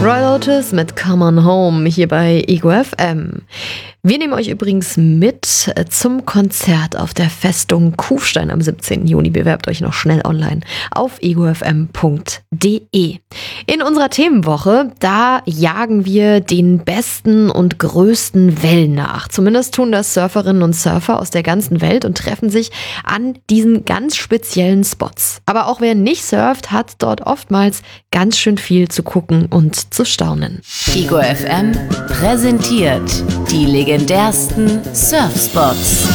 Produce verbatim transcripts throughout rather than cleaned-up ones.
Roy Otis mit Come On Home hier bei Ego F M. Wir nehmen euch übrigens mit zum Konzert auf der Festung Kufstein am siebzehnten Juni. Bewerbt euch noch schnell online auf ego f m punkt d e. In unserer Themenwoche, da jagen wir den besten und größten Wellen nach. Zumindest tun das Surferinnen und Surfer aus der ganzen Welt und treffen sich an diesen ganz speziellen Spots. Aber auch wer nicht surft, hat dort oftmals ganz schön viel zu gucken und zu staunen. Ego F M präsentiert die legendärsten Surfspots.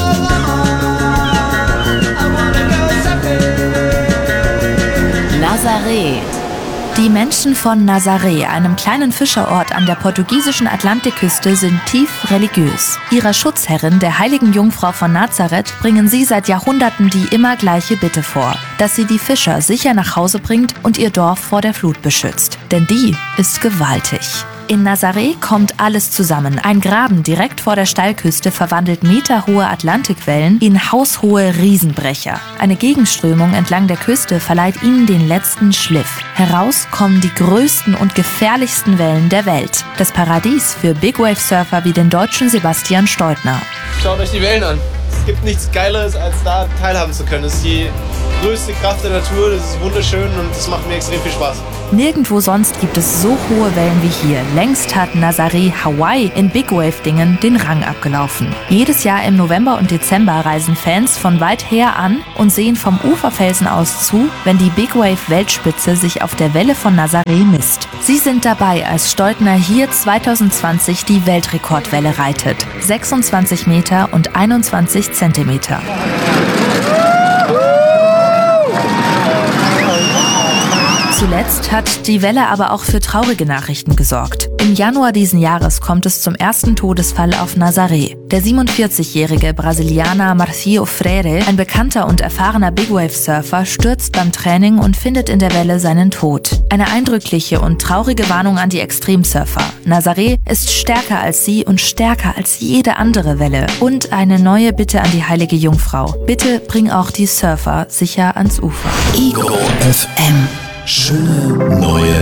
Nazaré. Die Menschen von Nazaré, einem kleinen Fischerort an der portugiesischen Atlantikküste, sind tief religiös. Ihrer Schutzherrin, der heiligen Jungfrau von Nazareth, bringen sie seit Jahrhunderten die immer gleiche Bitte vor, dass sie die Fischer sicher nach Hause bringt und ihr Dorf vor der Flut beschützt. Denn die ist gewaltig. In Nazaré kommt alles zusammen. Ein Graben direkt vor der Steilküste verwandelt meterhohe Atlantikwellen in haushohe Riesenbrecher. Eine Gegenströmung entlang der Küste verleiht ihnen den letzten Schliff. Heraus kommen die größten und gefährlichsten Wellen der Welt. Das Paradies für Big-Wave-Surfer wie den deutschen Sebastian Steutner. Schaut euch die Wellen an. Es gibt nichts Geileres, als da teilhaben zu können. Das ist die größte Kraft der Natur, das ist wunderschön und das macht mir extrem viel Spaß. Nirgendwo sonst gibt es so hohe Wellen wie hier. Längst hat Nazaré Hawaii in Big-Wave-Dingen den Rang abgelaufen. Jedes Jahr im November und Dezember reisen Fans von weit her an und sehen vom Uferfelsen aus zu, wenn die Big-Wave-Weltspitze sich auf der Welle von Nazaré misst. Sie sind dabei, als Steutner hier zwanzig zwanzig die Weltrekordwelle reitet. sechsundzwanzig Meter und einundzwanzig Zentimeter. Zuletzt hat die Welle aber auch für traurige Nachrichten gesorgt. Im Januar diesen Jahres kommt es zum ersten Todesfall auf Nazaré. Der siebenundvierzigjährige Brasilianer Marcio Freire, ein bekannter und erfahrener Big-Wave-Surfer, stürzt beim Training und findet in der Welle seinen Tod. Eine eindrückliche und traurige Warnung an die Extremsurfer. Nazaré ist stärker als sie und stärker als jede andere Welle. Und eine neue Bitte an die heilige Jungfrau. Bitte bring auch die Surfer sicher ans Ufer. Ego F M. Schöne neue